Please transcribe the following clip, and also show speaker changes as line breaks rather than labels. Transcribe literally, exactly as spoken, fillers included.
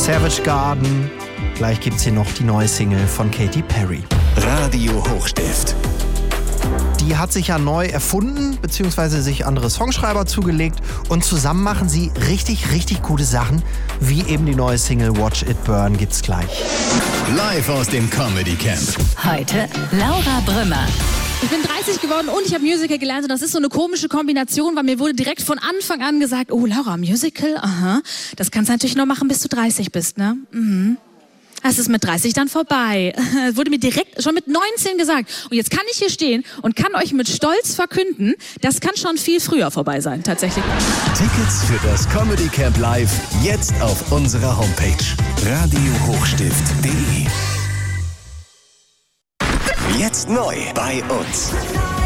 Savage Garden. Gleich gibt's hier noch die neue Single von Katy Perry.
Radio Hochstift.
Die hat sich ja neu erfunden, beziehungsweise sich andere Songschreiber zugelegt und zusammen machen sie richtig, richtig gute Sachen, wie eben die neue Single Watch It Burn gibt's gleich.
Live aus dem Comedy Camp.
Heute Laura Brümmer.
Ich bin dreißig geworden und ich habe Musical gelernt und das ist so eine komische Kombination, weil mir wurde direkt von Anfang an gesagt, oh Laura, Musical, aha, das kannst du natürlich noch machen, bis du dreißig bist, ne? Mhm. Das ist mit dreißig dann vorbei. Das wurde mir direkt schon mit neunzehn gesagt. Und jetzt kann ich hier stehen und kann euch mit Stolz verkünden, das kann schon viel früher vorbei sein, tatsächlich.
Tickets für das Comedy Camp Live jetzt auf unserer Homepage radio hochstift punkt de. Jetzt neu bei uns.